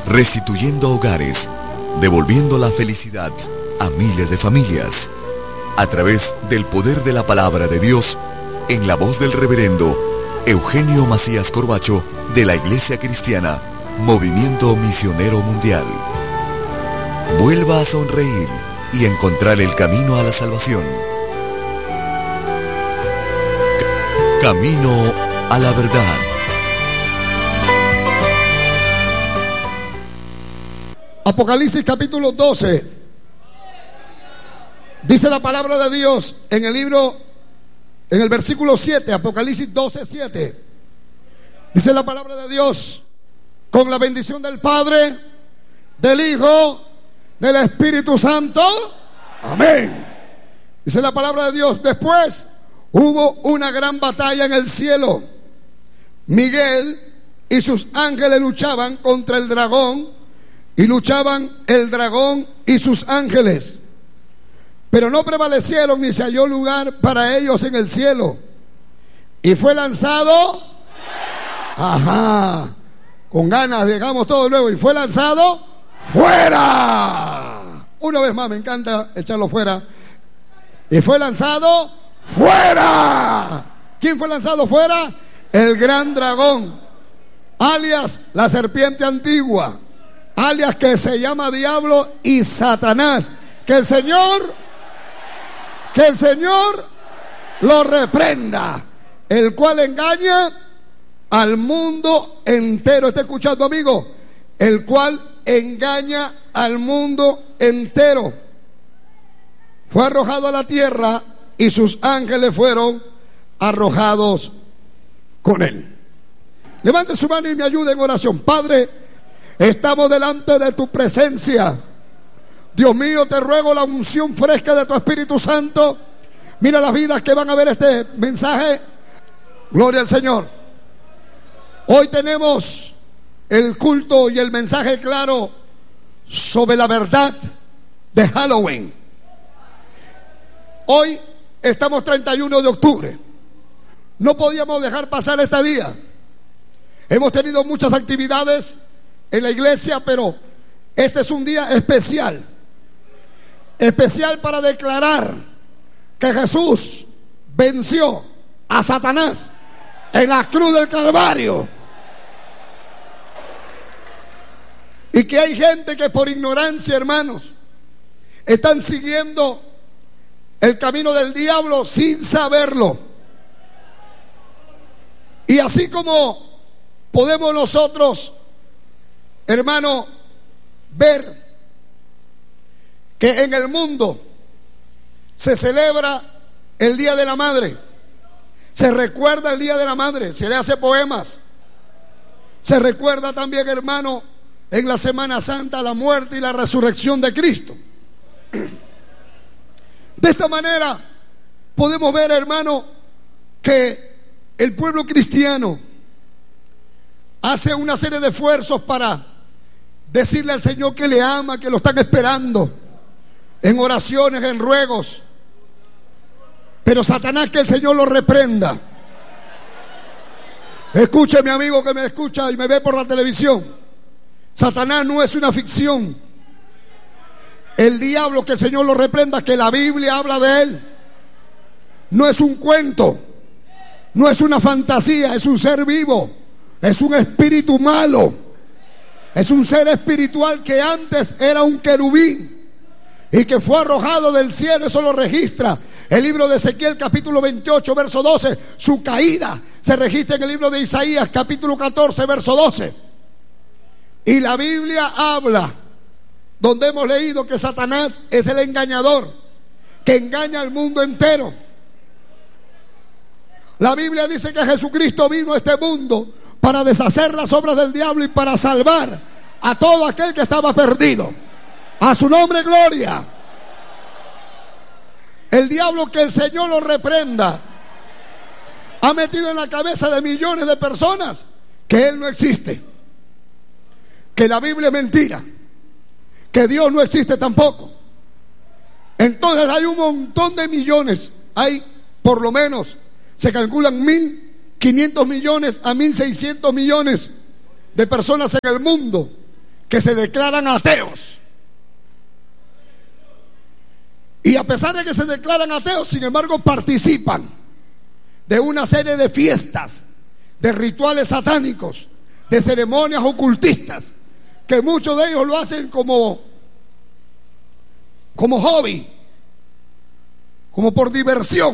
restituyendo hogares, devolviendo la felicidad a miles de familias, a través del poder de la palabra de Dios, en la voz del reverendo Eugenio Macías Corbacho, de la Iglesia Cristiana Movimiento Misionero Mundial. Vuelva a sonreír y encontrar el camino a la salvación. Camino a la verdad. Apocalipsis capítulo 12. Dice la palabra de Dios en el versículo 7, Apocalipsis 12, 7. Dice la palabra de Dios: con la bendición del Padre, del Hijo, del Espíritu Santo. Amén. Dice la palabra de Dios: después hubo una gran batalla en el cielo. Miguel y sus ángeles luchaban contra el dragón, y luchaban el dragón y sus ángeles, pero no prevalecieron, ni se halló lugar para ellos en el cielo. Y fue lanzado, con ganas, digamos todo luego, y fue lanzado fuera. Una vez más, me encanta echarlo fuera. Y fue lanzado fuera. ¿Quién fue lanzado fuera? El gran dragón, alias la serpiente antigua, alias que se llama Diablo y Satanás. Que el Señor lo reprenda, el cual engaña al mundo entero. ¿Está escuchando, amigo? El cual engaña al mundo entero. Fue arrojado a la tierra y sus ángeles fueron arrojados con él. Levante su mano y me ayude en oración. Padre, estamos delante de tu presencia. Dios mío, te ruego la unción fresca de tu Espíritu Santo. Mira las vidas que van a ver este mensaje. Gloria al Señor. Hoy tenemos el culto y el mensaje claro sobre la verdad de Halloween. Hoy estamos 31 de octubre. No podíamos dejar pasar este día. Hemos tenido muchas actividades en la iglesia, pero este es un día especial. Especial para declarar que Jesús venció a Satanás en la cruz del Calvario. Y que hay gente que por ignorancia, hermanos, están siguiendo el camino del diablo sin saberlo. Y así como podemos nosotros, hermano, ver que en el mundo se celebra el Día de la Madre, se recuerda el Día de la Madre, se le hace poemas, se recuerda también, hermano, en la Semana Santa la muerte y la resurrección de Cristo. De esta manera podemos ver, hermano, que el pueblo cristiano hace una serie de esfuerzos para decirle al Señor que le ama, que lo están esperando, en oraciones, en ruegos. Pero Satanás, que el Señor lo reprenda. Escuche, mi amigo que me escucha y me ve por la televisión. Satanás no es una ficción. El diablo, que el Señor lo reprenda, que la Biblia habla de él. No es un cuento, no es una fantasía, es un ser vivo, es un espíritu malo, es un ser espiritual que antes era un querubín y que fue arrojado del cielo. Eso lo registra el libro de Ezequiel capítulo 28 verso 12. Su caída se registra en el libro de Isaías capítulo 14 verso 12. Y la Biblia habla, donde hemos leído que Satanás es el engañador que engaña al mundo entero. La Biblia dice que Jesucristo vino a este mundo para deshacer las obras del diablo y para salvar a todo aquel que estaba perdido. A su nombre, gloria. El diablo, que el Señor lo reprenda, ha metido en la cabeza de millones de personas que Él no existe, que la Biblia es mentira, que Dios no existe tampoco. Entonces hay un montón de millones, hay por lo menos, se calculan 1.500 millones a 1.600 millones de personas en el mundo que se declaran ateos. Y a pesar de que se declaran ateos, sin embargo participan de una serie de fiestas, de rituales satánicos, de ceremonias ocultistas, que muchos de ellos lo hacen como hobby, como por diversión.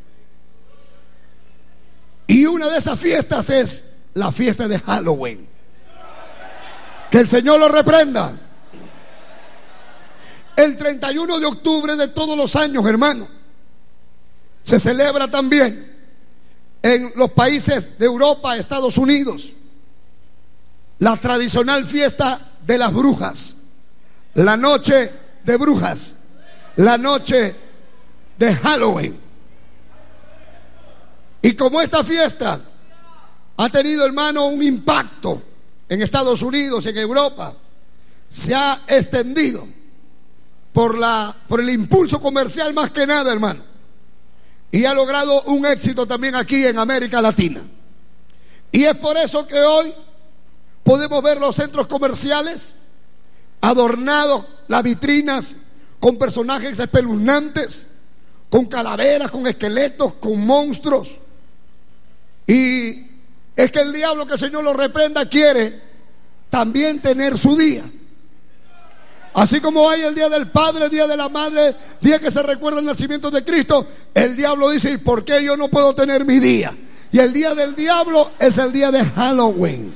Y una de esas fiestas es la fiesta de Halloween. Que el Señor lo reprenda. El 31 de octubre de todos los años, hermano, se celebra también en los países de Europa, Estados Unidos, la tradicional fiesta de las brujas, la noche de brujas, la noche de Halloween. Y como esta fiesta ha tenido, hermano, un impacto en Estados Unidos y en Europa, se ha extendido por el impulso comercial más que nada, hermano, y ha logrado un éxito también aquí en América Latina. Y es por eso que hoy podemos ver los centros comerciales adornados, las vitrinas con personajes espeluznantes, con calaveras, con esqueletos, con monstruos. Y es que el diablo, que el Señor lo reprenda, quiere también tener su día. Así como hay el día del Padre, el día de la Madre, día que se recuerda el nacimiento de Cristo, el diablo dice: ¿y por qué yo no puedo tener mi día? Y el día del diablo es el día de Halloween.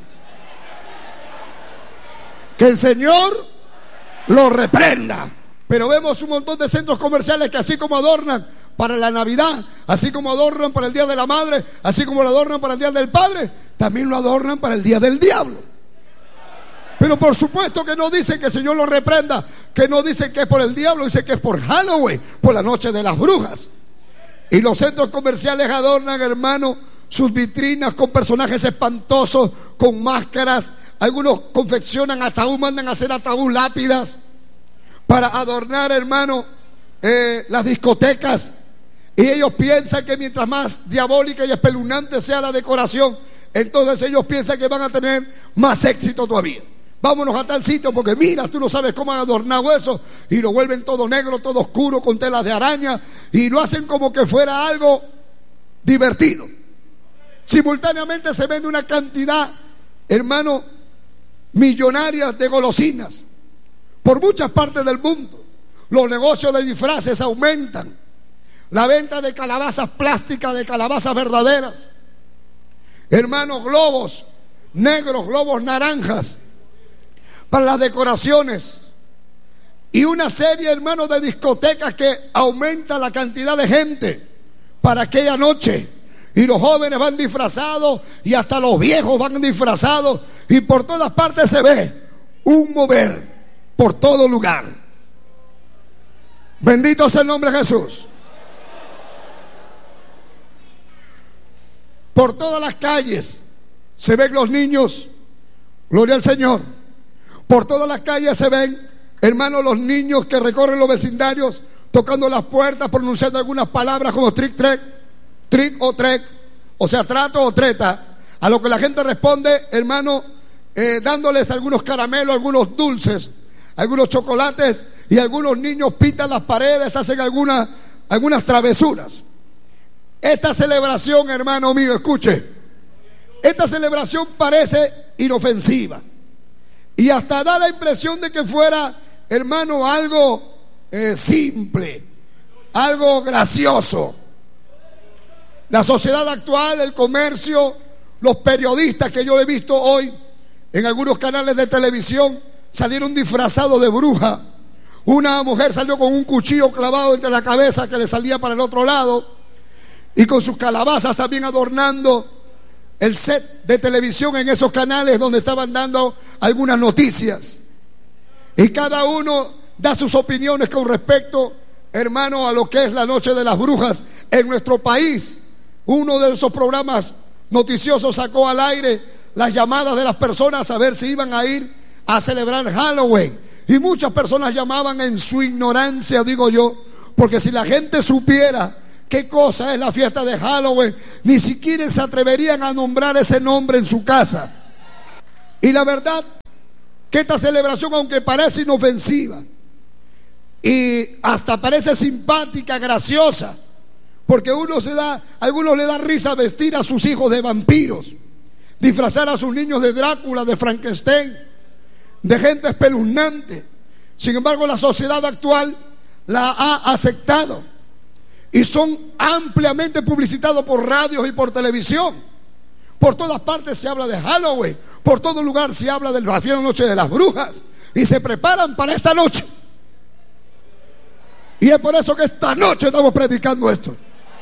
Que el Señor lo reprenda. Pero vemos un montón de centros comerciales que, así como adornan para la Navidad, así como adornan para el día de la Madre, así como lo adornan para el día del Padre, también lo adornan para el día del diablo. Pero por supuesto que no dicen que el Señor lo reprenda, que no dicen que es por el diablo, dicen que es por Halloween, por la noche de las brujas. Y los centros comerciales adornan, hermano, sus vitrinas con personajes espantosos, con máscaras. Algunos confeccionan ataúd, mandan a hacer ataúd, lápidas, para adornar, hermano, las discotecas. Y ellos piensan que mientras más diabólica y espeluznante sea la decoración, entonces ellos piensan que van a tener más éxito todavía. Vámonos a tal sitio porque mira, tú no sabes cómo han adornado eso, y lo vuelven todo negro, todo oscuro, con telas de araña, y lo hacen como que fuera algo divertido. Simultáneamente se vende una cantidad, hermano, millonaria de golosinas por muchas partes del mundo. Los negocios de disfraces aumentan, la venta de calabazas plásticas, de calabazas verdaderas, hermanos, globos negros, globos naranjas para las decoraciones, y una serie, hermanos, de discotecas que aumenta la cantidad de gente para aquella noche. Y los jóvenes van disfrazados, y hasta los viejos van disfrazados, y por todas partes se ve un mover por todo lugar. Bendito sea el nombre de Jesús. Por todas las calles se ven los niños, gloria al Señor. Por todas las calles se ven, hermanos, los niños que recorren los vecindarios, tocando las puertas, pronunciando algunas palabras como trick o trek, o sea, trato o treta. A lo que la gente responde, hermano, dándoles algunos caramelos, algunos dulces, algunos chocolates, y algunos niños pintan las paredes, hacen algunas travesuras. Esta celebración, hermano mío, escuche, esta celebración parece inofensiva y hasta da la impresión de que fuera, hermano, algo simple, algo gracioso. La sociedad actual, el comercio, los periodistas que yo he visto hoy en algunos canales de televisión salieron disfrazados de bruja. Una mujer salió con un cuchillo clavado entre la cabeza que le salía para el otro lado, y con sus calabazas también adornando el set de televisión en esos canales donde estaban dando algunas noticias. Y cada uno da sus opiniones con respecto, hermano, a lo que es la noche de las brujas en nuestro país. Uno de esos programas noticiosos sacó al aire las llamadas de las personas a ver si iban a ir a celebrar Halloween, y muchas personas llamaban en su ignorancia, digo yo, porque si la gente supiera qué cosa es la fiesta de Halloween, ni siquiera se atreverían a nombrar ese nombre en su casa. Y la verdad que esta celebración, aunque parece inofensiva y hasta parece simpática, graciosa, porque algunos le da risa vestir a sus hijos de vampiros, disfrazar a sus niños de Drácula, de Frankenstein, de gente espeluznante. Sin embargo, la sociedad actual la ha aceptado y son ampliamente publicitados por radios y por televisión. Por todas partes se habla de Halloween, por todo lugar se habla de la fiesta noche de las brujas, y se preparan para esta noche. Y es por eso que esta noche estamos predicando esto.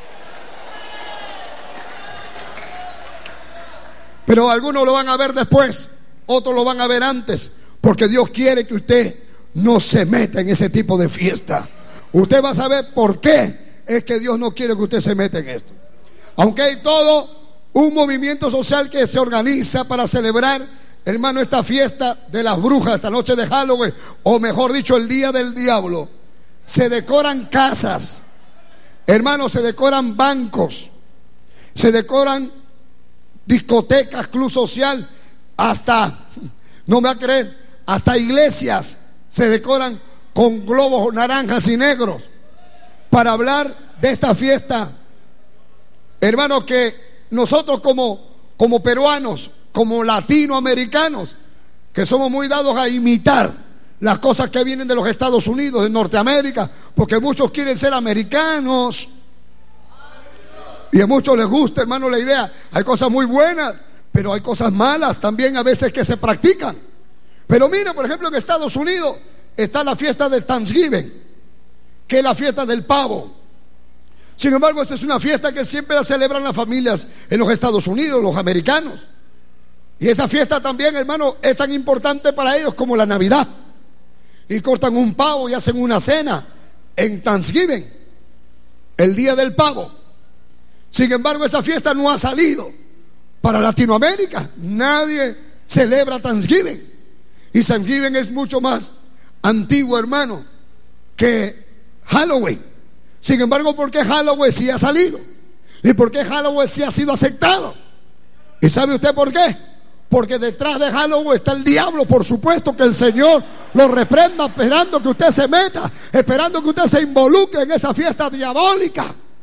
Pero algunos lo van a ver después, otros lo van a ver antes, porque Dios quiere que usted no se meta en ese tipo de fiesta. Usted va a saber por qué es que Dios no quiere que usted se meta en esto. Aunque hay todo un movimiento social que se organiza para celebrar, hermano, esta fiesta de las brujas, esta noche de Halloween, o mejor dicho, el día del diablo. Se decoran casas, hermano, se decoran bancos, se decoran discotecas, club social, hasta, no me va a creer, hasta iglesias se decoran con globos naranjas y negros para hablar de esta fiesta, hermano, que nosotros como peruanos, como latinoamericanos, que somos muy dados a imitar las cosas que vienen de los Estados Unidos, de Norteamérica, porque muchos quieren ser americanos y a muchos les gusta, hermano, la idea. Hay cosas muy buenas, pero hay cosas malas también a veces que se practican. Pero mira, por ejemplo, en Estados Unidos está la fiesta de Thanksgiving, que es la fiesta del pavo. Sin embargo, esa es una fiesta que siempre la celebran las familias en los Estados Unidos, los americanos. Y esa fiesta también, hermano, es tan importante para ellos como la Navidad. Y cortan un pavo y hacen una cena en Thanksgiving, el día del pavo. Sin embargo, esa fiesta no ha salido para Latinoamérica. Nadie celebra Thanksgiving. Y Thanksgiving es mucho más antiguo, hermano, que Halloween. Sin embargo, ¿por qué Halloween sí ha salido? ¿Y por qué Halloween sí ha sido aceptado? ¿Y sabe usted por qué? Porque detrás de Halloween está el diablo. Por supuesto que el Señor lo reprenda, esperando que usted se meta, esperando que usted se involucre en esa fiesta diabólica.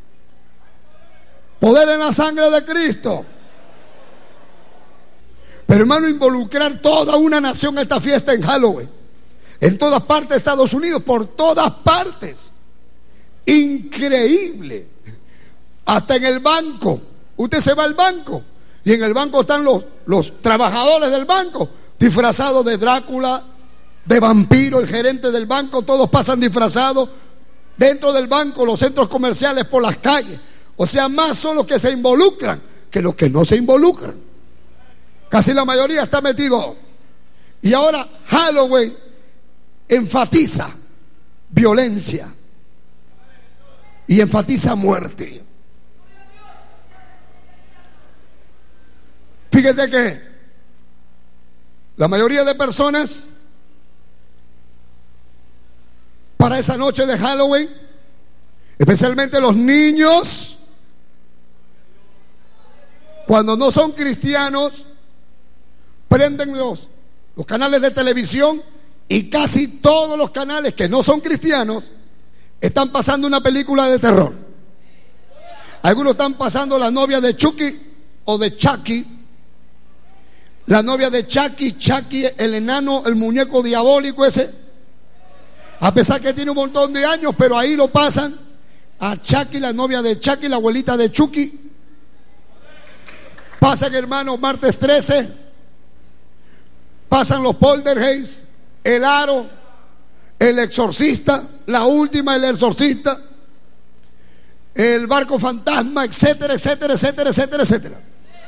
Poder en la sangre de Cristo. Pero hermano, involucrar toda una nación en esta fiesta en Halloween, en todas partes de Estados Unidos, por todas partes. Increíble. Hasta en el banco. Usted se va al banco y en el banco están los trabajadores del banco disfrazados de Drácula, de vampiro, el gerente del banco, todos pasan disfrazados dentro del banco, los centros comerciales, por las calles. O sea, más son los que se involucran que los que no se involucran. Casi la mayoría está metido. Y ahora Halloween enfatiza violencia y enfatiza muerte. Fíjese que la mayoría de personas para esa noche de Halloween, especialmente los niños, cuando no son cristianos, prenden los canales de televisión y casi todos los canales que no son cristianos están pasando una película de terror. Algunos están pasando La novia de Chucky o de Chucky. La novia de Chucky, Chucky, el enano, el muñeco diabólico ese. A pesar que tiene un montón de años, pero ahí lo pasan. A Chucky, la novia de Chucky, la abuelita de Chucky. Pasan, hermano, martes 13. Pasan los Poltergeist, El Aro, El Exorcista, La Última, El Exorcista, El Barco Fantasma, etcétera, etcétera, etcétera, etcétera, etcétera.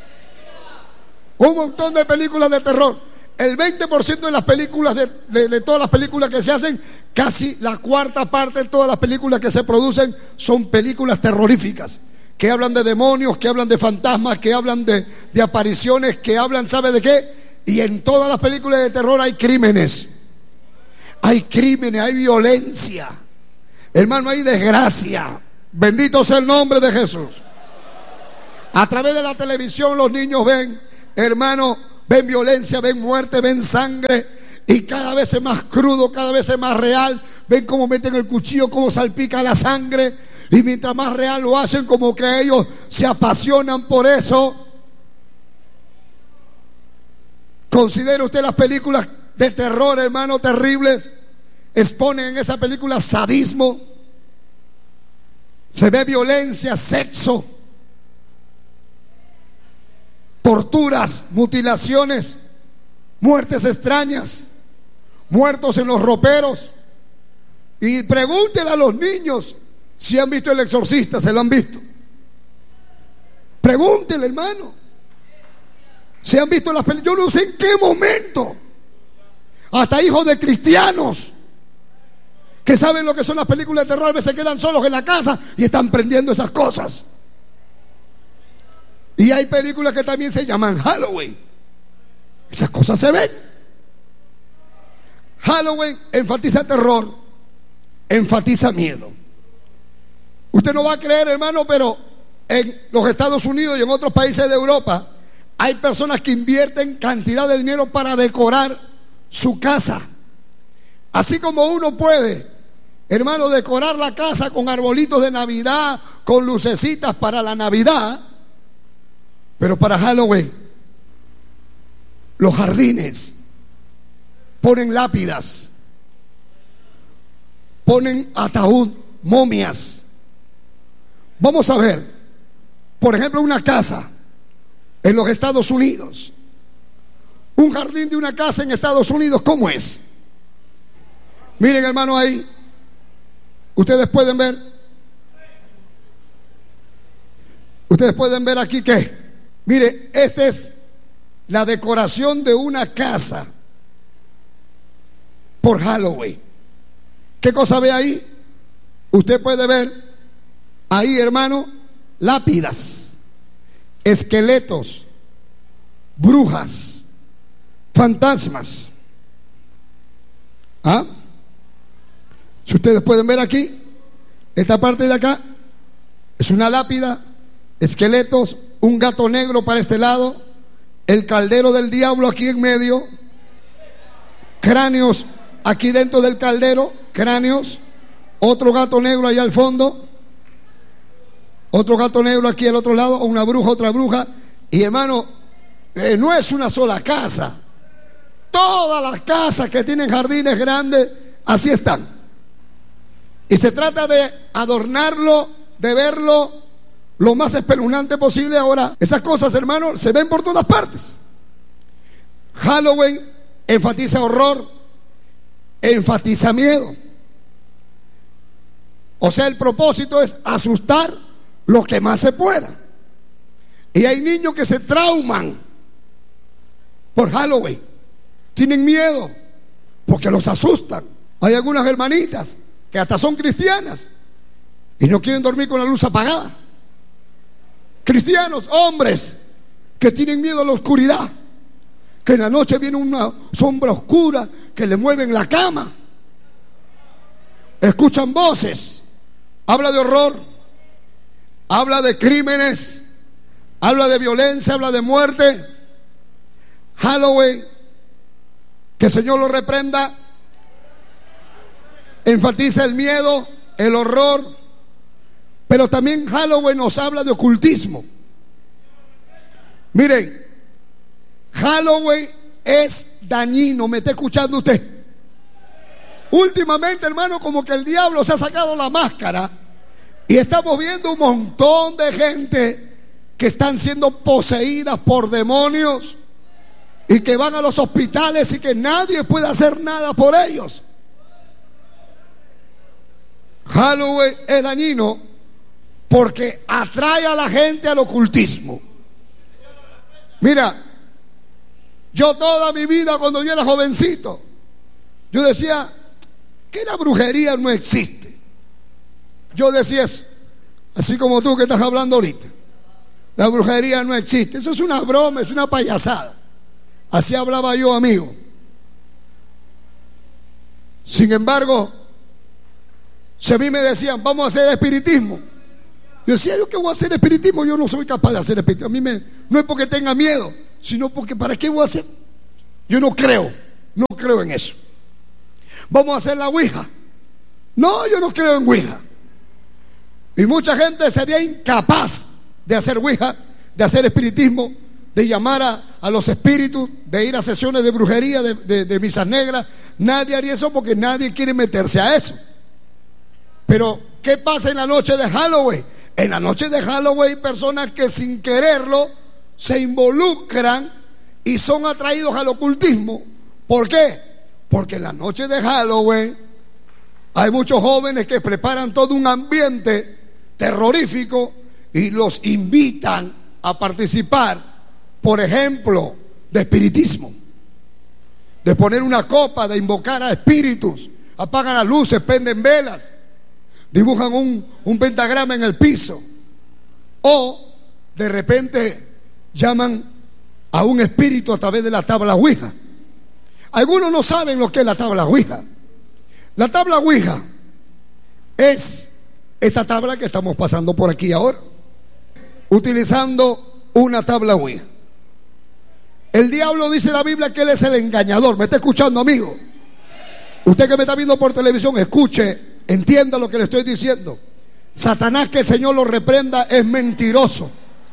Un montón de películas de terror. El 20% de las películas de todas las películas que se hacen, casi la cuarta parte de todas las películas que se producen son películas terroríficas, que hablan de demonios, que hablan de fantasmas, que hablan de apariciones, que hablan, ¿sabe de qué? Y en todas las películas de terror hay crímenes. Hay crímenes, hay violencia. Hermano, hay desgracia. Bendito sea el nombre de Jesús. A través de la televisión los niños ven, hermano, ven violencia, ven muerte, ven sangre. Y cada vez es más crudo, cada vez es más real. Ven cómo meten el cuchillo, cómo salpica la sangre. Y mientras más real lo hacen, como que ellos se apasionan por eso. Considere usted las películas de terror, hermano, terribles. Exponen en esa película sadismo. Se ve violencia, sexo, torturas, mutilaciones, muertes extrañas, muertos en los roperos. Y pregúntele a los niños si han visto El Exorcista. Se lo han visto. Pregúntele, hermano, si han visto las películas. Yo no sé en qué momento hasta hijos de cristianos que saben lo que son las películas de terror a veces quedan solos en la casa y están prendiendo esas cosas. Y hay películas que también se llaman Halloween. Esas cosas se ven. Halloween enfatiza terror, enfatiza miedo. Usted no va a creer, hermano, pero en los Estados Unidos y en otros países de Europa hay personas que invierten cantidad de dinero para decorar su casa. Así como uno puede, hermano, decorar la casa con arbolitos de Navidad, con lucecitas para la Navidad, pero para Halloween los jardines ponen lápidas, ponen ataúd, momias. Vamos a ver, por ejemplo, una casa en los Estados Unidos. Un jardín de una casa en Estados Unidos, ¿cómo es? Miren, hermano, ahí. Ustedes pueden ver. Ustedes pueden ver aquí que, mire, esta es la decoración de una casa por Halloween. ¿Qué cosa ve ahí? Usted puede ver ahí, hermano, lápidas, esqueletos, brujas, fantasmas. ¿Ah? Si ustedes pueden ver aquí, esta parte de acá es una lápida, esqueletos, un gato negro para este lado, el caldero del diablo aquí en medio, cráneos aquí dentro del caldero, cráneos, otro gato negro allá al fondo, otro gato negro aquí al otro lado, una bruja, otra bruja. Y hermano, no es una sola casa. Todas las casas que tienen jardines grandes así están. Y se trata de adornarlo, de verlo lo más espeluznante posible. Ahora, esas cosas, hermano, se ven por todas partes. Halloween enfatiza horror, enfatiza miedo. O sea, el propósito es asustar lo que más se pueda. Y hay niños que se trauman por Halloween. Tienen miedo porque los asustan. Hay algunas hermanitas que hasta son cristianas y no quieren dormir con la luz apagada. Cristianos, hombres, que tienen miedo a la oscuridad, que en la noche viene una sombra oscura que le mueven la cama. Escuchan voces. Habla de horror, habla de crímenes, habla de violencia, habla de muerte. Halloween, que el Señor lo reprenda, enfatiza el miedo, el horror, pero también Halloween nos habla de ocultismo. Miren, Halloween es dañino. ¿Me está escuchando usted? Últimamente, hermano, como que el diablo se ha sacado la máscara y estamos viendo un montón de gente que están siendo poseídas por demonios y que van a los hospitales y que nadie puede hacer nada por ellos. Halloween es dañino porque atrae a la gente al ocultismo. Mira, yo toda mi vida, cuando yo era jovencito, yo decía que la brujería no existe. Yo decía eso, así como tú que estás hablando ahorita. La brujería no existe. Eso es una broma, es una payasada. Así hablaba yo, amigo. Sin embargo, si a mí me decían, vamos a hacer espiritismo, yo decía, ¿yo qué voy a hacer espiritismo? Yo no soy capaz de hacer espiritismo. A mí no es porque tenga miedo, sino porque ¿para qué voy a hacer? Yo no creo. No creo en eso. Vamos a hacer la ouija. No, yo no creo en ouija. Y mucha gente sería incapaz de hacer ouija, de hacer espiritismo, de llamar a los espíritus, de ir a sesiones de brujería, de misas negras. Nadie haría eso porque nadie quiere meterse a eso. Pero ¿qué pasa en la noche de Halloween? En la noche de Halloween hay personas que sin quererlo se involucran y son atraídos al ocultismo. ¿Por qué? Porque en la noche de Halloween hay muchos jóvenes que preparan todo un ambiente terrorífico y los invitan a participar, por ejemplo, de espiritismo, de poner una copa, de invocar a espíritus, apagan las luces, prenden velas, dibujan un pentagrama en el piso, o de repente llaman a un espíritu a través de la tabla ouija. Algunos no saben lo que es la tabla ouija. La tabla ouija es esta tabla que estamos pasando por aquí ahora, utilizando una tabla ouija. El diablo, dice la Biblia, que él es el engañador. ¿Me está escuchando, amigo? Usted que me está viendo por televisión, escuche, entienda lo que le estoy diciendo. Satanás, que el Señor lo reprenda, es mentiroso.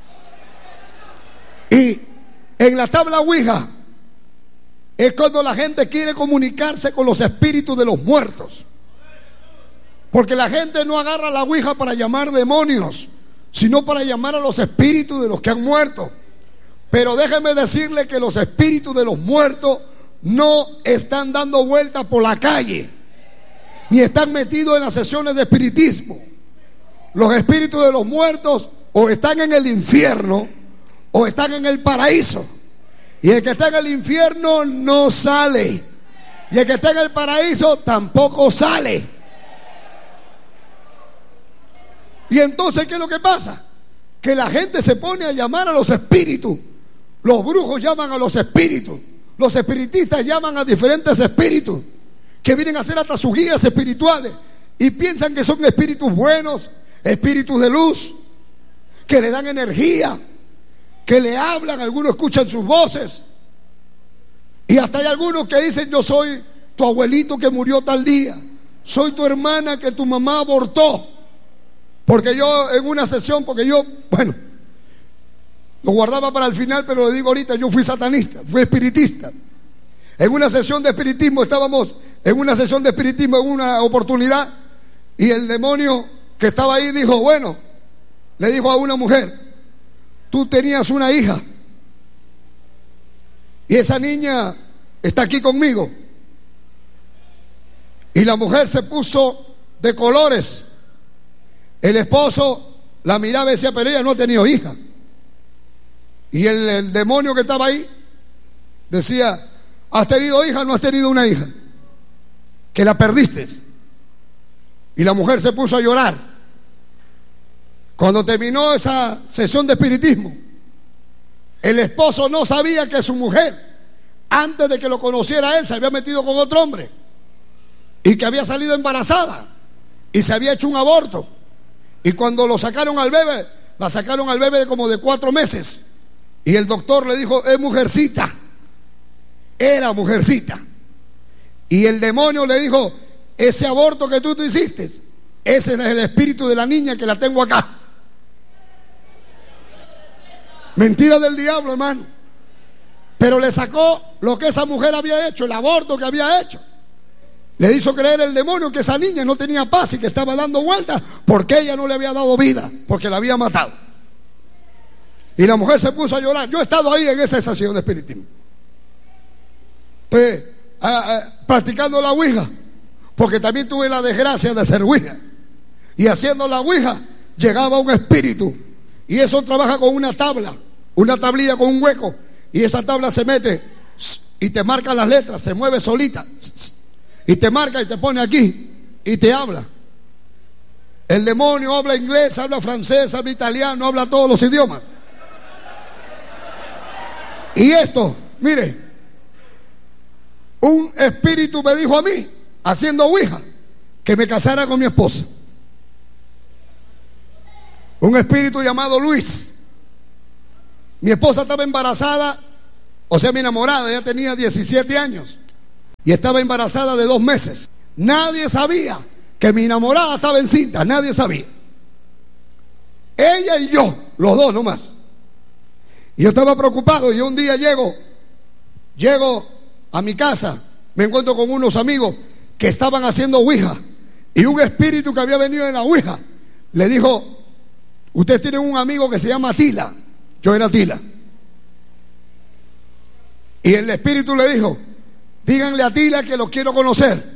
Y en la tabla ouija es cuando la gente quiere comunicarse con los espíritus de los muertos. Porque la gente no agarra la ouija para llamar demonios, sino para llamar a los espíritus de los que han muerto. Pero déjeme decirle que los espíritus de los muertos no están dando vueltas por la calle, ni están metidos en las sesiones de espiritismo. Los espíritus de los muertos o están en el infierno o están en el paraíso. Y el que está en el infierno no sale, y el que está en el paraíso tampoco sale. Y entonces, ¿qué es lo que pasa? Que la gente se pone a llamar a los espíritus. Los brujos llaman a los espíritus. Los espiritistas llaman a diferentes espíritus que vienen a hacer hasta sus guías espirituales, y piensan que son espíritus buenos, espíritus de luz, que le dan energía, que le hablan. Algunos escuchan sus voces, y hasta hay algunos que dicen: yo soy tu abuelito que murió tal día, soy tu hermana que tu mamá abortó. Porque yo en una sesión, porque yo, bueno, lo guardaba para el final, pero le digo ahorita, yo fui satanista, fui espiritista. En una sesión de espiritismo, estábamos en una sesión de espiritismo en una oportunidad, y el demonio que estaba ahí dijo, bueno, le dijo a una mujer: tú tenías una hija y esa niña está aquí conmigo. Y la mujer se puso de colores. El esposo la miraba y decía: pero ella no ha tenido hija. Y el demonio que estaba ahí decía: ¿has tenido hija o no has tenido una hija? Que la perdiste. Y la mujer se puso a llorar. Cuando terminó esa sesión de espiritismo, el esposo no sabía que su mujer, antes de que lo conociera él, se había metido con otro hombre, y que había salido embarazada y se había hecho un aborto. Y cuando lo sacaron al bebé, la sacaron al bebé como de 4 meses. Y el doctor le dijo: es mujercita. Era mujercita. Y el demonio le dijo: ese aborto que tú te hiciste, ese es el espíritu de la niña que la tengo acá. Mentira del diablo, hermano. Pero le sacó lo que esa mujer había hecho, el aborto que había hecho. Le hizo creer el demonio que esa niña no tenía paz y que estaba dando vueltas porque ella no le había dado vida, porque la había matado. Y la mujer se puso a llorar. Yo he estado ahí en esa sesión de espiritismo. Estoy practicando la ouija, porque también tuve la desgracia de hacer ouija. Y haciendo la ouija llegaba un espíritu, y eso trabaja con una tabla, una tablilla con un hueco, y esa tabla se mete y te marca las letras, se mueve solita y te marca y te pone aquí y te habla. El demonio habla inglés, habla francés, habla italiano, habla todos los idiomas. Y esto, mire, un espíritu me dijo a mí, haciendo ouija, que me casara con mi esposa. Un espíritu llamado Luis. Mi esposa estaba embarazada, o sea, mi enamorada, ella tenía 17 años. y estaba embarazada de 2 meses. Nadie sabía que mi enamorada estaba encinta, nadie sabía. Ella y yo, los dos nomás. Y yo estaba preocupado y un día llego a mi casa, me encuentro con unos amigos que estaban haciendo ouija, y un espíritu que había venido en la ouija le dijo: ustedes tienen un amigo que se llama Tila. Yo era Tila. Y el espíritu le dijo: díganle a Tila que lo quiero conocer,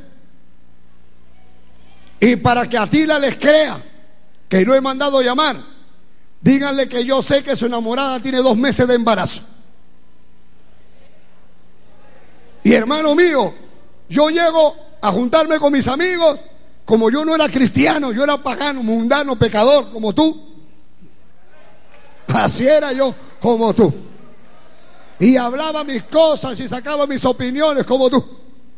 y para que Atila les crea que no he mandado llamar, díganle que yo sé que su enamorada tiene 2 meses de embarazo. Y hermano mío, yo llego a juntarme con mis amigos. Como yo no era cristiano, yo era pagano, mundano, pecador, como tú. Así era yo, como tú. Y hablaba mis cosas y sacaba mis opiniones, como tú.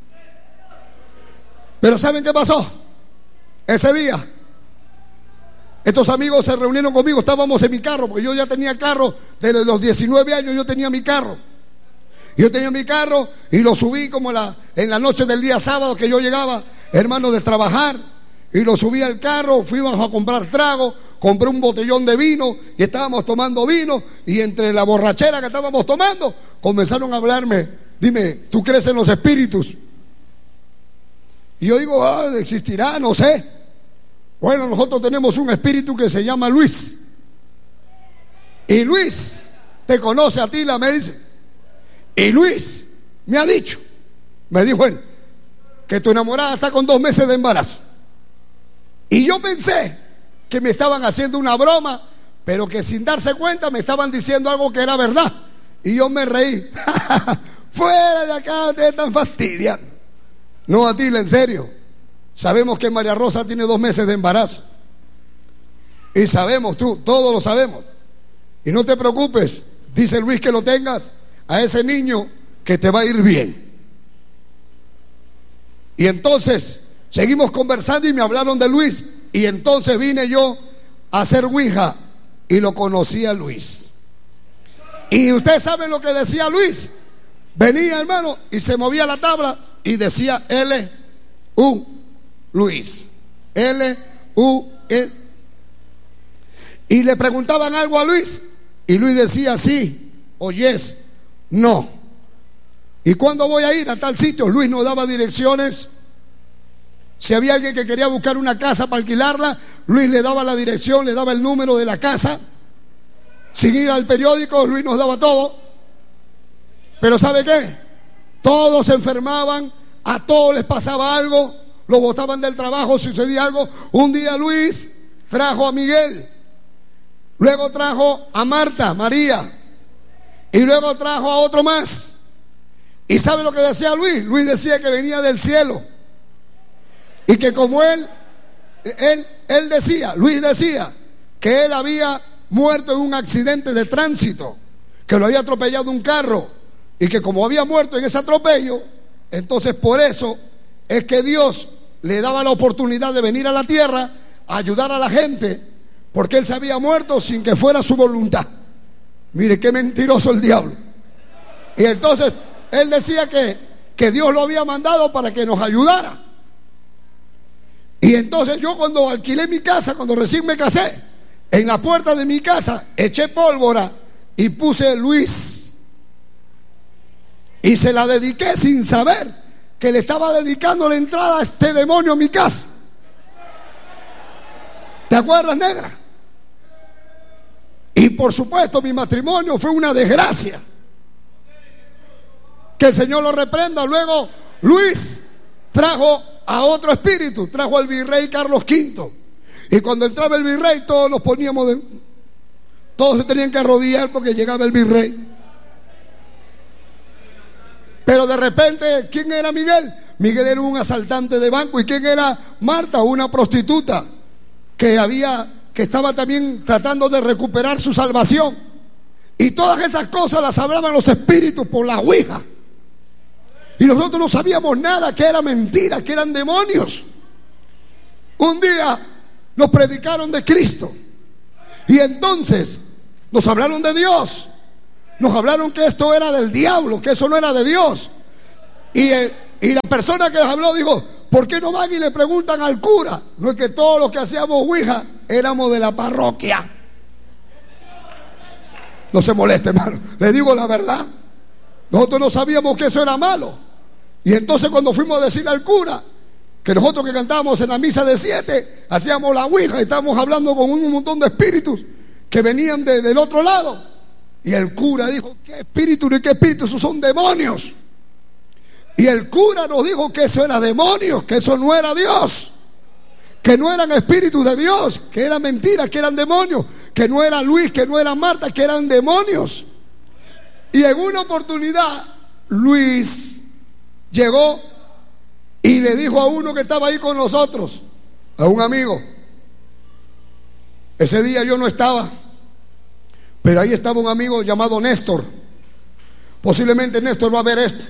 Pero ¿saben qué pasó? Ese día estos amigos se reunieron conmigo. Estábamos en mi carro, porque yo ya tenía carro. Desde los 19 años yo tenía mi carro. Yo tenía mi carro y lo subí como en la noche del día sábado, que yo llegaba, hermano, de trabajar, y lo subí al carro. Fuimos a comprar trago, compré un botellón de vino y estábamos tomando vino, y entre la borrachera que estábamos tomando comenzaron a hablarme: dime, ¿tú crees en los espíritus? Y yo digo: existirá, no sé. Bueno, nosotros tenemos un espíritu que se llama Luis, y Luis te conoce a ti, me dice. Y Luis me ha dicho, me dijo él, que tu enamorada está con 2 meses de embarazo. Y yo pensé que me estaban haciendo una broma, pero que sin darse cuenta me estaban diciendo algo que era verdad. Y yo me reí. Fuera de acá, ustedes están fastidiando. No, Atila, en serio. Sabemos que María Rosa tiene 2 meses de embarazo. Y sabemos, todos lo sabemos. Y no te preocupes, dice Luis, que lo tengas a ese niño, que te va a ir bien. Y entonces seguimos conversando y me hablaron de Luis. Y entonces vine yo a hacer ouija y lo conocí a Luis. Y ustedes saben lo que decía Luis. Venía, hermano, y se movía la tabla y decía L-U, Luis, L-U-E. Y le preguntaban algo a Luis y Luis decía sí o yes, no. ¿Y cuándo voy a ir a tal sitio? Luis nos daba direcciones. Si había alguien que quería buscar una casa para alquilarla, Luis le daba la dirección, le daba el número de la casa. Sin ir al periódico, Luis nos daba todo. Pero ¿sabe qué? Todos se enfermaban, a todos les pasaba algo, lo botaban del trabajo, sucedía algo. Un día Luis trajo a Miguel, luego trajo a Marta, María, y luego trajo a otro más. ¿Y sabe lo que decía Luis? Luis decía que venía del cielo, y que como Luis decía que él había muerto en un accidente de tránsito, que lo había atropellado un carro, y que como había muerto en ese atropello, entonces por eso es que Dios le daba la oportunidad de venir a la tierra a ayudar a la gente, porque él se había muerto sin que fuera su voluntad. Mire qué mentiroso el diablo. Y entonces él decía que Dios lo había mandado para que nos ayudara. Y entonces yo, cuando alquilé mi casa, cuando recién me casé, en la puerta de mi casa eché pólvora y puse Luis, y se la dediqué sin saber que le estaba dedicando la entrada a este demonio a mi casa. ¿Te acuerdas, negra? Y por supuesto mi matrimonio fue una desgracia. Que el Señor lo reprenda. Luego Luis trajo a otro espíritu, trajo al virrey Carlos V. Y cuando entraba el virrey, todos nos poníamos todos se tenían que arrodillar porque llegaba el virrey. Pero de repente, ¿quién era Miguel? Miguel era un asaltante de banco. ¿Y quién era Marta? Una prostituta que estaba también tratando de recuperar su salvación. Y todas esas cosas las hablaban los espíritus por la ouija. Y nosotros no sabíamos nada, que era mentira, que eran demonios. Un día nos predicaron de Cristo, y entonces nos hablaron de Dios. Nos hablaron que esto era del diablo, que eso no era de Dios. Y Y la persona que les habló dijo: ¿por qué no van y le preguntan al cura? No es que todos los que hacíamos ouija éramos de la parroquia. No se moleste, hermano, le digo la verdad. Nosotros no sabíamos que eso era malo. Y entonces cuando fuimos a decirle al cura que nosotros que cantábamos en la misa de 7 hacíamos la ouija y estábamos hablando con un montón de espíritus que venían del otro lado, y el cura dijo: ¿qué espíritu ni qué espíritu? Esos son demonios. Y el cura nos dijo que eso era demonios, que eso no era Dios, que no eran espíritus de Dios, que era mentira, que eran demonios, que no era Luis, que no era Marta, que eran demonios. Y en una oportunidad Luis llegó y le dijo a uno que estaba ahí con nosotros, a un amigo. Ese día yo no estaba, pero ahí estaba un amigo llamado Néstor. Posiblemente Néstor va a ver esto.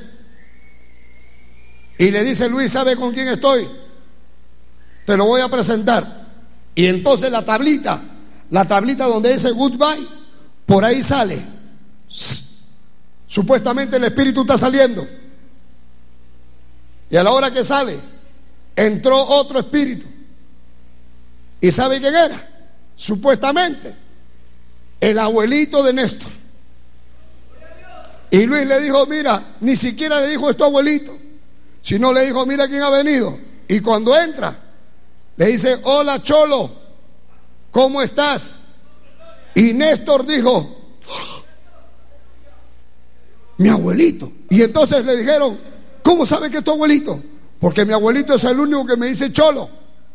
Y le dice: Luis, ¿sabe con quién estoy? Te lo voy a presentar. Y entonces la tablita donde dice goodbye, por ahí sale. Supuestamente el espíritu está saliendo. Y a la hora que sale, entró otro espíritu. ¿Y sabe quién era? Supuestamente el abuelito de Néstor. Y Luis le dijo: mira, ni siquiera le dijo esto abuelito, sino le dijo: mira quién ha venido. Y cuando entra, le dice: hola Cholo, ¿cómo estás? Y Néstor dijo: mi abuelito. Y entonces le dijeron: ¿cómo sabe que es tu abuelito? Porque mi abuelito es el único que me dice Cholo.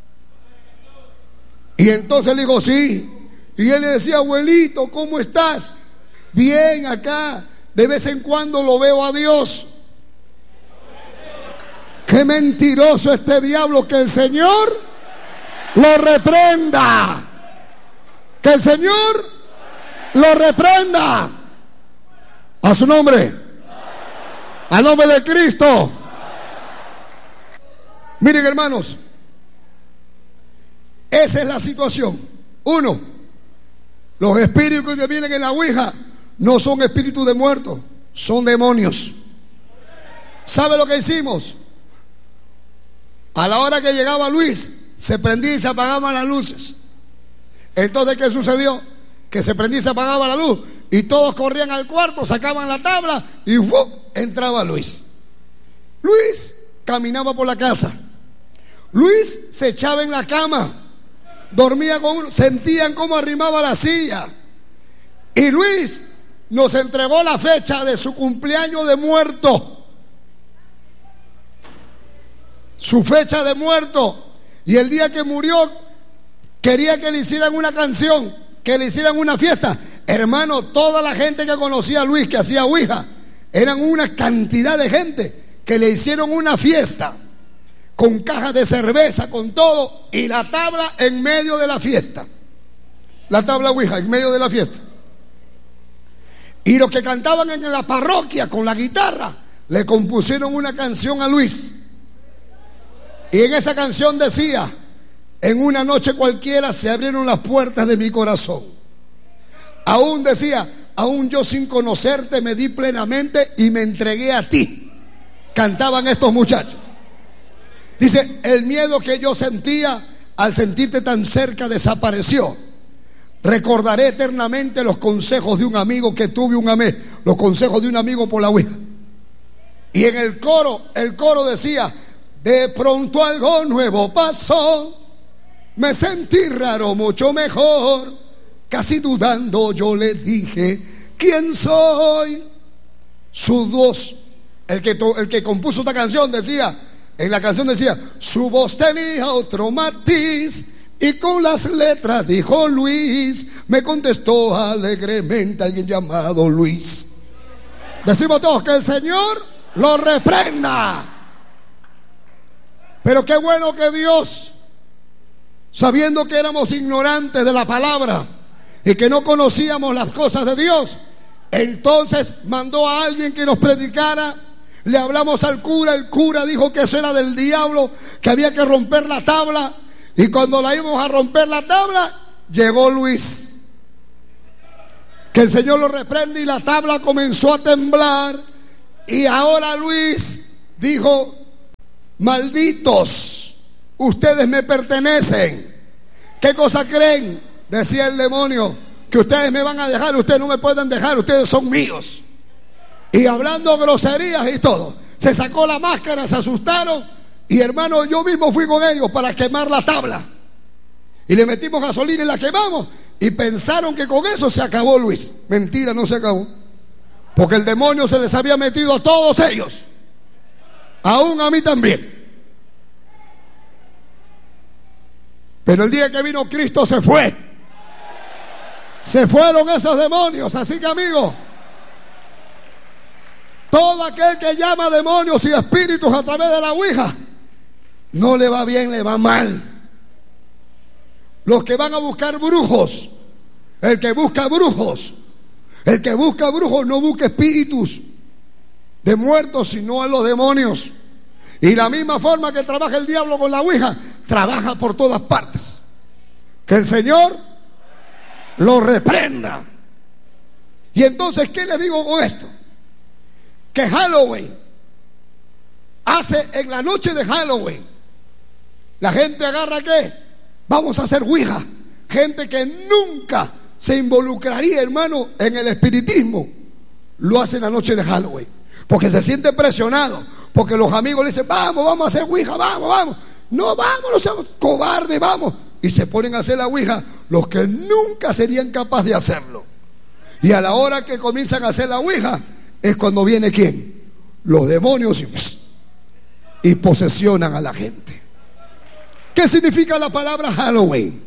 Y entonces le digo: sí. Y él le decía: abuelito, ¿cómo estás? Bien, acá. De vez en cuando lo veo a Dios. Qué mentiroso este diablo. Que el Señor lo reprenda. Que el Señor lo reprenda. A su nombre. Al nombre de Cristo. Miren, hermanos, esa es la situación. Uno, los espíritus que vienen en la ouija no son espíritus de muertos, son demonios. ¿Sabe lo que hicimos? A la hora que llegaba Luis, se prendía y se apagaban las luces. Entonces, ¿qué sucedió? Que se prendía y se apagaba la luz, y todos corrían al cuarto, sacaban la tabla y ¡fu! Entraba Luis. Luis caminaba por la casa. Luis se echaba en la cama, dormía con uno, sentían cómo arrimaba la silla. Y Luis nos entregó la fecha de su cumpleaños de muerto, su fecha de muerto. Y el día que murió quería que le hicieran una canción, que le hicieran una fiesta. Hermano, toda la gente que conocía a Luis, que hacía ouija, eran una cantidad de gente que le hicieron una fiesta con cajas de cerveza, con todo, y la tabla en medio de la fiesta. La tabla ouija en medio de la fiesta. Y los que cantaban en la parroquia con la guitarra le compusieron una canción a Luis. Y en esa canción decía: en una noche cualquiera se abrieron las puertas de mi corazón. Aún decía: aún yo sin conocerte me di plenamente y me entregué a ti. Cantaban estos muchachos. Dice: el miedo que yo sentía al sentirte tan cerca desapareció. Recordaré eternamente los consejos de un amigo que tuve los consejos de un amigo por la ouija. Y en el coro decía: de pronto algo nuevo pasó, me sentí raro, mucho mejor. Casi dudando yo le dije: ¿quién soy? Su voz, el que compuso esta canción decía, en la canción decía: su voz tenía otro matiz, y con las letras dijo Luis. Me contestó alegremente alguien llamado Luis. Decimos todos: que el Señor lo reprenda. Pero qué bueno que Dios, sabiendo que éramos ignorantes de la palabra y que no conocíamos las cosas de Dios, entonces mandó a alguien que nos predicara. Le hablamos al cura, el cura dijo que eso era del diablo, que había que romper la tabla. Y cuando la íbamos a romper la tabla, llegó Luis. Que el Señor lo reprende, y la tabla comenzó a temblar. Y ahora Luis dijo: malditos, ustedes me pertenecen. ¿Qué cosa creen? Decía el demonio, que ustedes me van a dejar. Ustedes no me pueden dejar, ustedes son míos. Y hablando groserías y todo, se sacó la máscara, se asustaron. Y hermano, yo mismo fui con ellos para quemar la tabla. Y le metimos gasolina y la quemamos. Y pensaron que con eso se acabó, Luis. Mentira, no se acabó. Porque el demonio se les había metido a todos ellos, aún a mí también. Pero el día que vino Cristo se fue. Se fueron esos demonios. Así que, amigo, todo aquel que llama demonios y espíritus a través de la ouija, no le va bien, le va mal. Los que van a buscar brujos, el que busca brujos no busca espíritus de muertos, sino a los demonios. Y la misma forma que trabaja el diablo con la ouija, trabaja por todas partes. Que el Señor lo reprenda. Y entonces, ¿qué les digo con esto? Que Halloween hace en la noche de Halloween, la gente agarra ¿qué? Vamos a hacer ouija. Gente que nunca se involucraría, hermano, en el espiritismo, lo hace en la noche de Halloween, porque se siente presionado, porque los amigos le dicen, vamos a hacer ouija, vamos. No, vamos, no seamos cobardes, vamos. Y se ponen a hacer la ouija los que nunca serían capaces de hacerlo. Y a la hora que comienzan a hacer la ouija, es cuando viene ¿quién? Los demonios y posesionan a la gente. ¿Qué significa la palabra Halloween?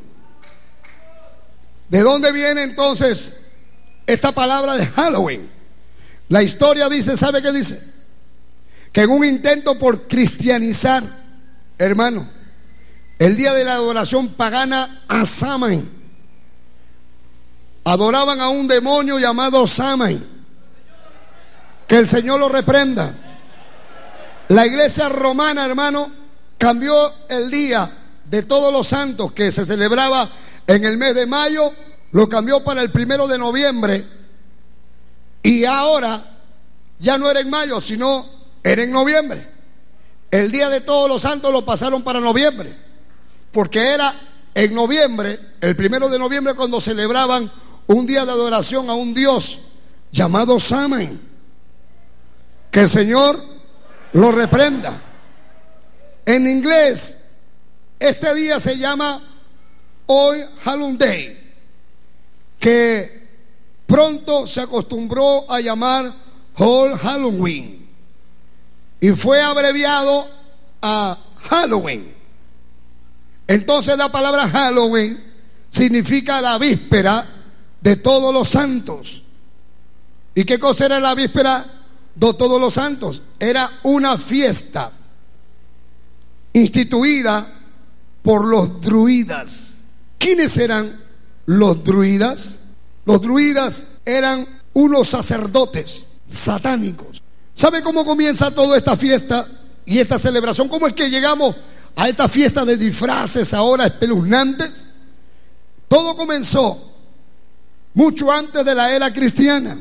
¿De dónde viene entonces esta palabra de Halloween? La historia dice, ¿sabe qué dice? Que en un intento por cristianizar, hermano, el día de la adoración pagana a Samhain, adoraban a un demonio llamado Samhain. Que el Señor lo reprenda. La iglesia romana, hermano, cambió el día de todos los santos que se celebraba en el mes de mayo, lo cambió para el 1 de noviembre. Y ahora ya no era en mayo, sino era en noviembre. El día de todos los santos lo pasaron para noviembre, porque era en noviembre, el 1 de noviembre, cuando celebraban un día de adoración a un dios llamado Samhain. Que el Señor lo reprenda. En inglés, este día se llama All Hallows Day, que pronto se acostumbró a llamar All Halloween y fue abreviado a Halloween. Entonces la palabra Halloween significa la víspera de todos los santos. ¿Y qué cosa era la víspera de todos los santos? Era una fiesta instituida por los druidas. ¿Quiénes eran los druidas? Los druidas eran unos sacerdotes satánicos. ¿Sabe cómo comienza toda esta fiesta y esta celebración? ¿Cómo es que llegamos a esta fiesta de disfraces ahora espeluznantes? Todo comenzó mucho antes de la era cristiana,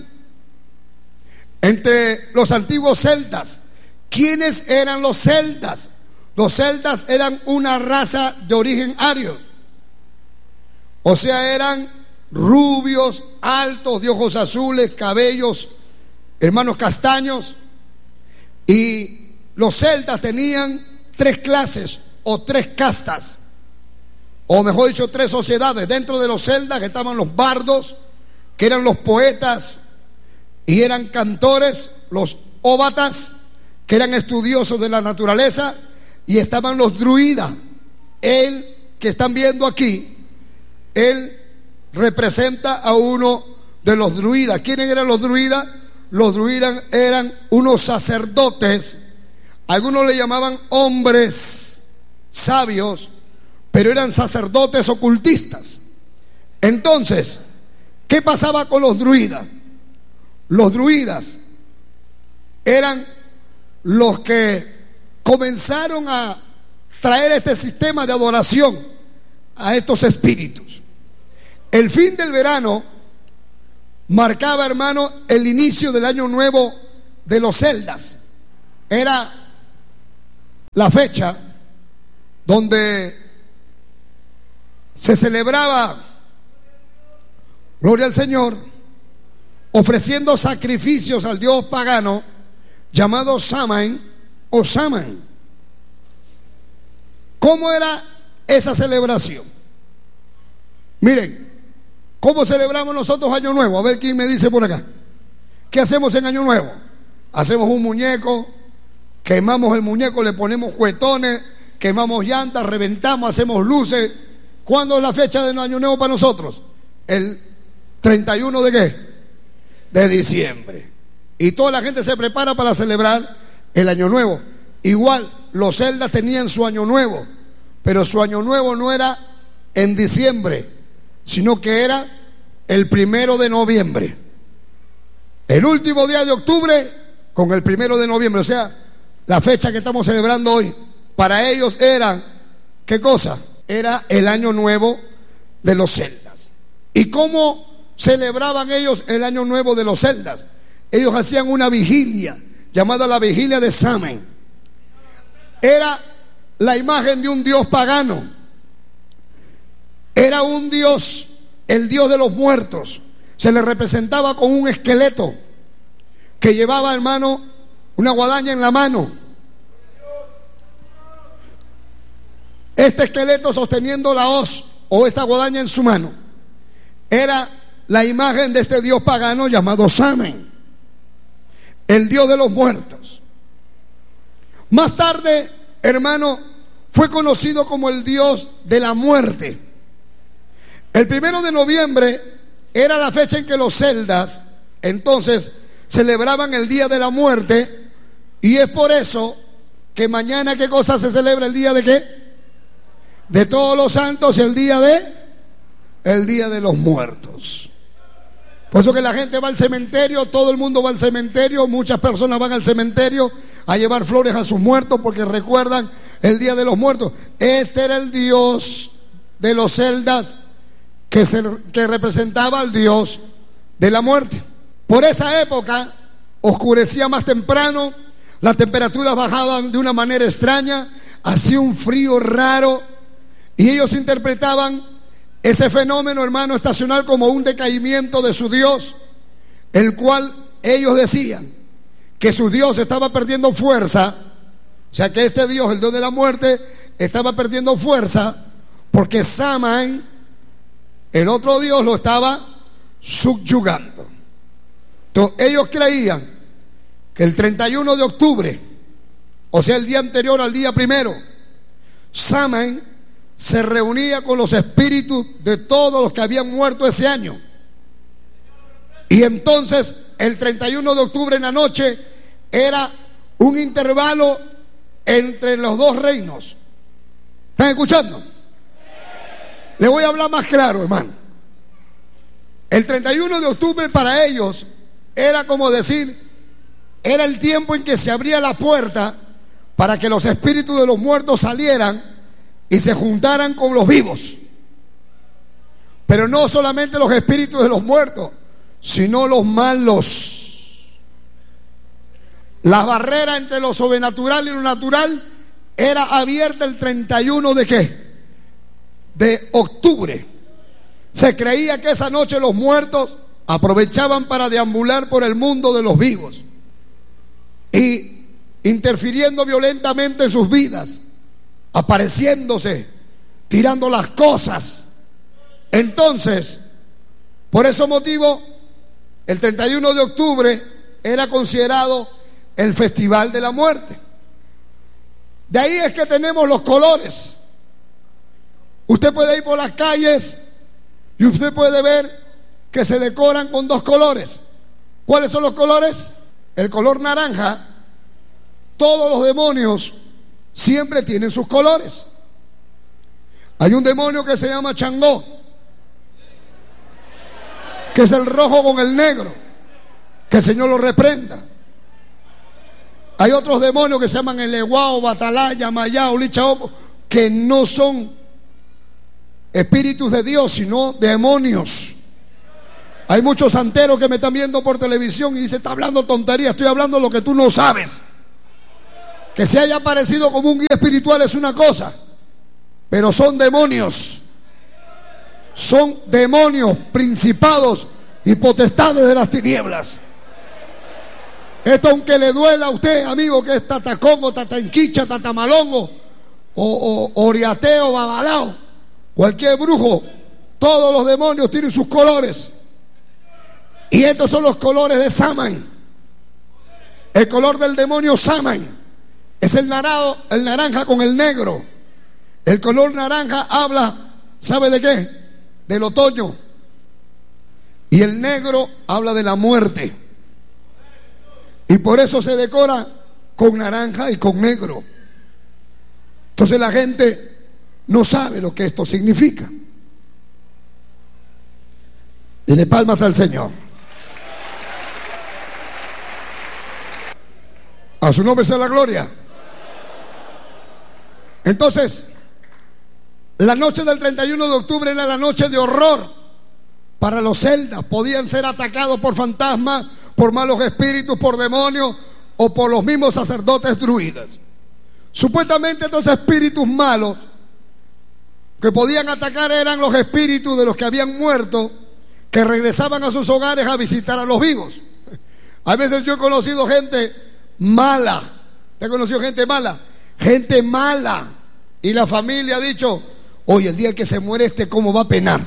entre los antiguos celtas. ¿Quiénes eran los celtas? Los celtas eran una raza de origen ario, o sea, eran rubios, altos, de ojos azules, cabellos, hermanos, castaños. Y los celtas tenían 3 clases o 3 castas, o mejor dicho, 3 sociedades. Dentro de los celtas estaban los bardos, que eran los poetas y eran cantores, los óbatas, que eran estudiosos de la naturaleza, y estaban los druidas. Él que están viendo aquí, él representa a uno de los druidas. ¿Quiénes eran los druidas? Los druidas eran unos sacerdotes, algunos le llamaban hombres sabios, pero eran sacerdotes ocultistas. Entonces, ¿qué pasaba con los druidas? Los druidas eran los que comenzaron a traer este sistema de adoración a estos espíritus. El fin del verano marcaba, hermano, el inicio del año nuevo de los celtas. Era la fecha donde se celebraba, gloria al Señor, ofreciendo sacrificios al dios pagano llamado Samain o Saman. ¿Cómo era esa celebración? Miren, ¿cómo celebramos nosotros Año Nuevo? A ver quién me dice por acá. ¿Qué hacemos en Año Nuevo? Hacemos un muñeco, quemamos el muñeco, le ponemos juguetones, quemamos llantas, reventamos, hacemos luces. ¿Cuándo es la fecha de Año Nuevo para nosotros? El 31 de ¿qué? De diciembre. Y toda la gente se prepara para celebrar el Año Nuevo. Igual, los celdas tenían su Año Nuevo, pero su Año Nuevo no era en diciembre, sino que era el 1 de noviembre. El último día de octubre con el 1 de noviembre, o sea, la fecha que estamos celebrando hoy, para ellos era, ¿qué cosa? Era el Año Nuevo de los celdas. ¿Y cómo celebraban ellos el Año Nuevo de los celdas? Ellos hacían una vigilia llamada la vigilia de Samain. Era la imagen de un dios pagano. Era un dios, el dios de los muertos. Se le representaba con un esqueleto que llevaba, hermano, una guadaña en la mano. Este esqueleto sosteniendo la hoz o esta guadaña en su mano era la imagen de este dios pagano llamado Samain, el dios de los muertos. Más tarde, hermano, fue conocido como el dios de la muerte. El 1 de noviembre era la fecha en que los celdas entonces celebraban el día de la muerte, y es por eso que mañana, ¿qué cosa se celebra? ¿El día de qué? De todos los santos, el día de los muertos. Por eso que la gente va al cementerio, todo el mundo va al cementerio, muchas personas van al cementerio a llevar flores a sus muertos porque recuerdan el día de los muertos. Este era el dios de los celdas que representaba al dios de la muerte. Por esa época oscurecía más temprano, las temperaturas bajaban de una manera extraña, hacía un frío raro, y ellos interpretaban ese fenómeno, hermano, estacional como un decaimiento de su Dios, el cual ellos decían que su Dios estaba perdiendo fuerza. O sea que este Dios, el Dios de la muerte, estaba perdiendo fuerza porque Samain, el otro Dios, lo estaba subyugando. Entonces ellos creían que el 31 de octubre, o sea el día anterior al día 1, Samain se reunía con los espíritus de todos los que habían muerto ese año. Y entonces el 31 de octubre en la noche era un intervalo entre los dos reinos. ¿Están escuchando? Le voy a hablar más claro, hermano. El 31 de octubre para ellos era como decir, era el tiempo en que se abría la puerta para que los espíritus de los muertos salieran y se juntaran con los vivos. Pero no solamente los espíritus de los muertos, sino los malos. La barrera entre lo sobrenatural y lo natural era abierta el 31 de ¿qué? De octubre. Se creía que esa noche los muertos aprovechaban para deambular por el mundo de los vivos y interfiriendo violentamente en sus vidas, apareciéndose, tirando las cosas. Entonces, por ese motivo, el 31 de octubre era considerado el Festival de la Muerte. De ahí es que tenemos los colores. Usted puede ir por las calles y usted puede ver que se decoran con dos colores. ¿Cuáles son los colores? El color naranja. Todos los demonios siempre tienen sus colores. Hay un demonio que se llama Changó, que es el rojo con el negro. Que el Señor lo reprenda. Hay otros demonios que se llaman Eleguao, Batalaya, Mayao, Lichaopo, que no son espíritus de Dios, sino demonios. Hay muchos santeros que me están viendo por televisión y dicen, está hablando tontería, estoy hablando lo que tú no sabes. Que se haya aparecido como un guía espiritual es una cosa, pero son demonios. Son demonios, principados y potestades de las tinieblas. Esto, aunque le duela a usted, amigo, que es tatacongo, tatanquicha, tatamalongo, o oriateo, babalao, cualquier brujo, todos los demonios tienen sus colores. Y estos son los colores de Samhain. El color del demonio Samhain es el naranja con el negro. El color naranja habla, ¿sabe de qué? Del otoño. Y el negro habla de la muerte. Y por eso se decora con naranja y con negro. Entonces la gente no sabe lo que esto significa. Dile palmas al Señor. A su nombre sea la gloria. Entonces, la noche del 31 de octubre era la noche de horror para los celtas. Podían ser atacados por fantasmas, por malos espíritus, por demonios o por los mismos sacerdotes druidas. Supuestamente estos espíritus malos que podían atacar eran los espíritus de los que habían muerto, que regresaban a sus hogares a visitar a los vivos. A veces yo he conocido gente mala. ¿Te he conocido gente mala? Gente mala. Y la familia ha dicho: oye, el día que se muere ¿cómo va a penar?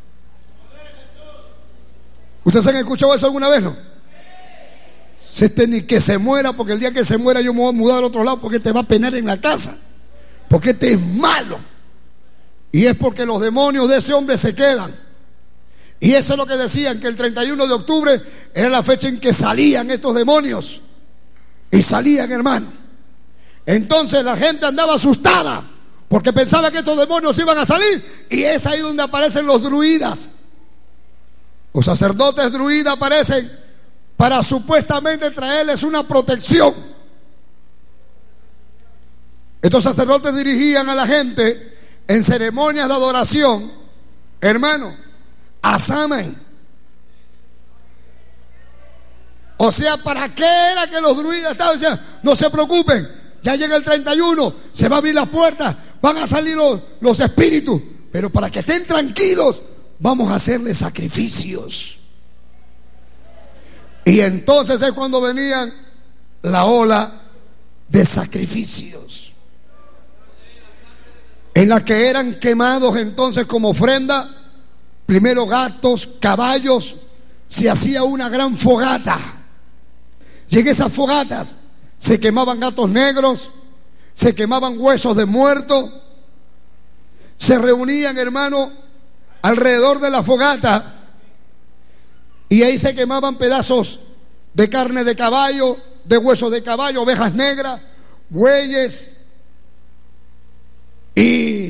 ¿Ustedes han escuchado eso alguna vez, no? Si ni que se muera, porque el día que se muera yo me voy a mudar al otro lado, porque va a penar en la casa, porque es malo. Y es porque los demonios de ese hombre se quedan. Y eso es lo que decían, que el 31 de octubre era la fecha en que salían estos demonios. Y salían, hermano. Entonces la gente andaba asustada, porque pensaba que estos demonios iban a salir. Y es ahí donde aparecen los druidas. Los sacerdotes druidas aparecen para supuestamente traerles una protección. Estos sacerdotes dirigían a la gente en ceremonias de adoración, hermano, a Samhain. O sea, ¿para qué era que los druidas estaban diciendo: no se preocupen, ya llega el 31, se va a abrir las puertas, van a salir los espíritus, pero para que estén tranquilos vamos a hacerles sacrificios? Y entonces es cuando venían la ola de sacrificios, en la que eran quemados entonces como ofrenda, primero gatos, caballos, se hacía una gran fogata. Y en esas fogatas se quemaban gatos negros, se quemaban huesos de muertos, se reunían, hermano, alrededor de la fogata. Y ahí se quemaban pedazos de carne de caballo, de huesos de caballo, ovejas negras, bueyes. Y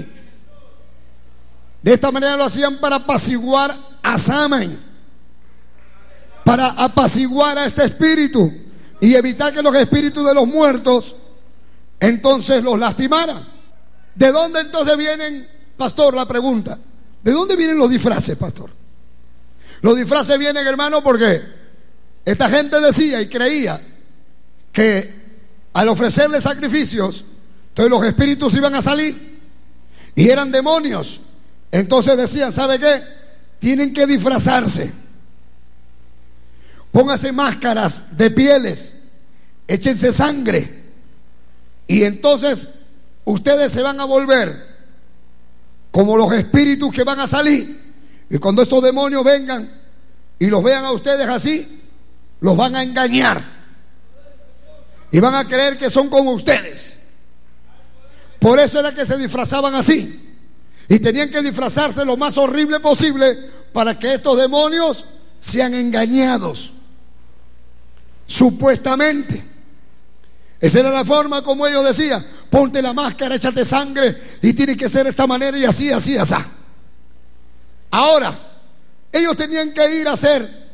de esta manera lo hacían para apaciguar a Samhain, para apaciguar a este espíritu y evitar que los espíritus de los muertos entonces los lastimaran. ¿De dónde entonces vienen, pastor? La pregunta: ¿de dónde vienen los disfraces, pastor? Los disfraces vienen, hermano, porque esta gente decía y creía que al ofrecerle sacrificios, entonces los espíritus iban a salir y eran demonios. Entonces decían: ¿sabe qué? Tienen que disfrazarse. Pónganse máscaras de pieles, échense sangre, y entonces ustedes se van a volver como los espíritus que van a salir. Y cuando estos demonios vengan y los vean a ustedes así, los van a engañar y van a creer que son como ustedes. Por eso era que se disfrazaban así, y tenían que disfrazarse lo más horrible posible para que estos demonios sean engañados, supuestamente. Esa era la forma como ellos decían: ponte la máscara, échate sangre, y tiene que ser de esta manera, y así, así, así. Ahora, ellos tenían que ir a hacer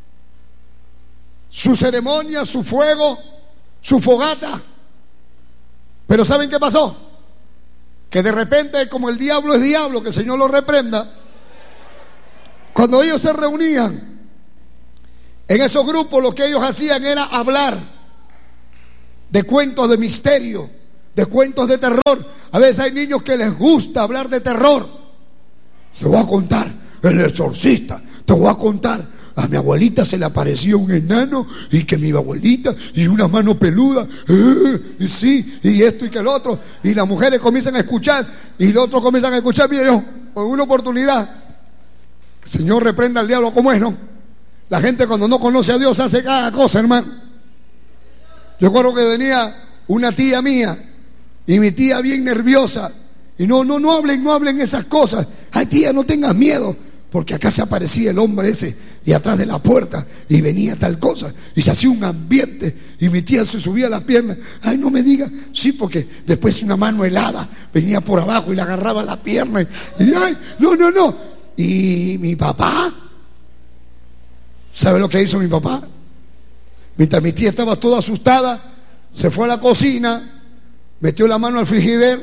su ceremonia, su fuego, su fogata. Pero ¿saben qué pasó? Que de repente, como el diablo es diablo, que el Señor lo reprenda, cuando ellos se reunían en esos grupos, lo que ellos hacían era hablar de cuentos de misterio, de cuentos de terror. A veces hay niños que les gusta hablar de terror. Te voy a contar El Exorcista. Te voy a contar, a mi abuelita se le apareció un enano y que mi abuelita y una mano peluda, y sí, y esto y que el otro, y las mujeres comienzan a escuchar y los otros comienzan a escuchar. Mire, yo, con una oportunidad, Señor reprenda al diablo, como es, ¿no? La gente cuando no conoce a Dios hace cada cosa, hermano. Yo recuerdo que venía una tía mía y mi tía bien nerviosa, y no hablen esas cosas. Ay, tía, no tengas miedo, porque acá se aparecía el hombre ese y atrás de la puerta y venía tal cosa y se hacía un ambiente y mi tía se subía a las piernas. Ay, no me diga. Sí, porque después una mano helada venía por abajo y le agarraba la pierna y ay, no. Y mi papá, ¿sabe lo que hizo mi papá? Mientras mi tía estaba toda asustada, se fue a la cocina, metió la mano al frigider,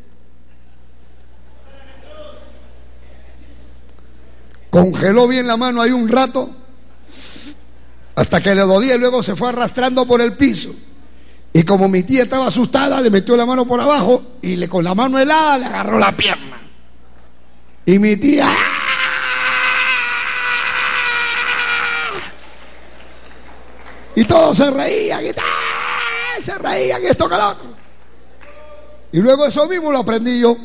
congeló bien la mano ahí un rato hasta que le dolía y luego se fue arrastrando por el piso. Y como mi tía estaba asustada, le metió la mano por abajo y con la mano helada le agarró la pierna. Y mi tía, y todos se reían, esto que lo otro. Y luego eso mismo lo aprendí yo.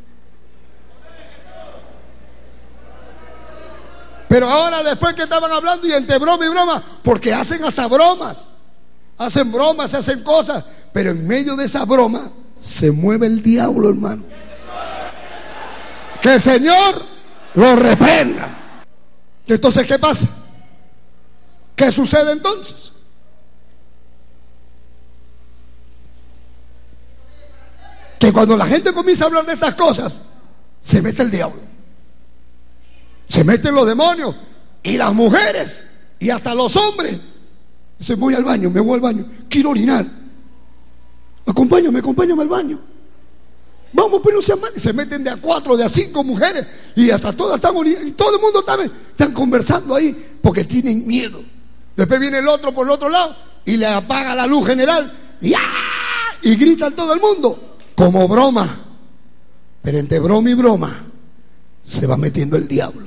Pero ahora, después que estaban hablando y entre broma y broma, porque hacen hasta bromas, se hacen cosas, pero en medio de esa broma se mueve el diablo, hermano. Que el Señor lo reprenda. Entonces, ¿qué pasa? ¿Qué sucede entonces? Que cuando la gente comienza a hablar de estas cosas, se mete el diablo, se meten los demonios y las mujeres y hasta los hombres. Dicen, me voy al baño, quiero orinar. Acompáñame al baño. Vamos, pero no sean mal. Se meten de a 4, de a 5 mujeres y hasta todas están orinando y todo el mundo están conversando ahí porque tienen miedo. Después viene el otro por el otro lado y le apaga la luz general y gritan todo el mundo como broma. Pero entre broma y broma se va metiendo el diablo.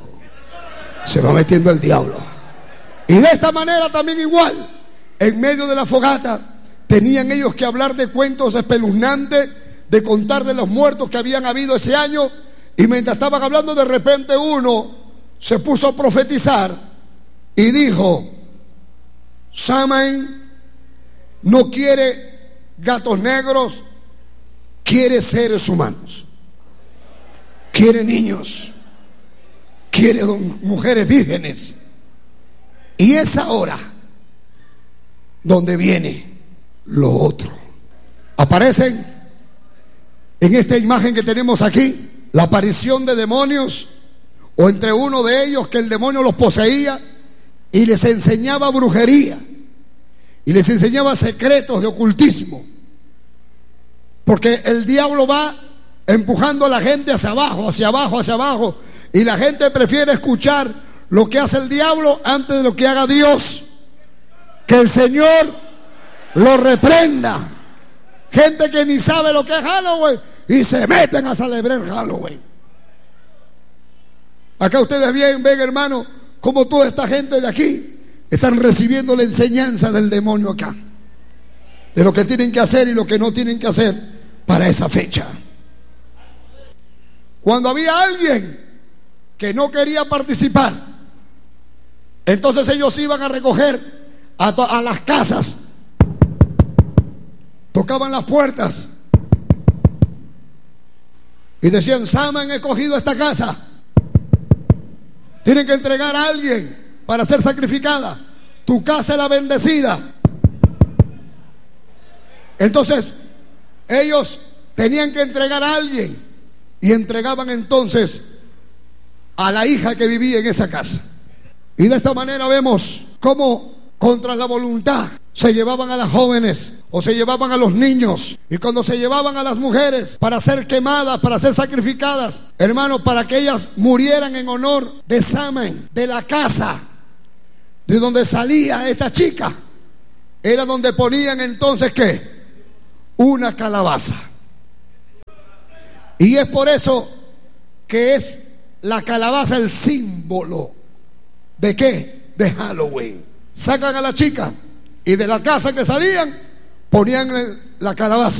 Y de esta manera también igual, en medio de la fogata tenían ellos que hablar de cuentos espeluznantes, de contar de los muertos que habían habido ese año. Y mientras estaban hablando, de repente uno se puso a profetizar y dijo: Samhain no quiere gatos negros, quiere seres humanos, quiere niños, quiere mujeres vírgenes. Y es ahora donde viene lo otro. Aparecen en esta imagen que tenemos aquí la aparición de demonios, o entre uno de ellos que el demonio los poseía y les enseñaba brujería y les enseñaba secretos de ocultismo, porque el diablo va empujando a la gente hacia abajo, y la gente prefiere escuchar lo que hace el diablo antes de lo que haga Dios. Que el Señor lo reprenda. Gente que ni sabe lo que es Halloween y se meten a celebrar Halloween. Acá ustedes ven, hermano, cómo toda esta gente de aquí están recibiendo la enseñanza del demonio acá, de lo que tienen que hacer y lo que no tienen que hacer para esa fecha. Cuando había alguien que no quería participar, entonces ellos iban a recoger a las casas, tocaban las puertas y decían: Samhain ha escogido esta casa, tienen que entregar a alguien para ser sacrificada, tu casa es la bendecida. Entonces ellos tenían que entregar a alguien y entregaban entonces a la hija que vivía en esa casa. Y de esta manera vemos cómo, contra la voluntad, se llevaban a las jóvenes o se llevaban a los niños. Y cuando se llevaban a las mujeres para ser quemadas, para ser sacrificadas, hermanos, para que ellas murieran en honor de Samhain, de la casa de donde salía esta chica, era donde ponían entonces ¿qué? una calabaza. Y es por eso que es la calabaza el símbolo ¿de qué? De Halloween. Sacan a la chica y de la casa que salían ponían la calabaza.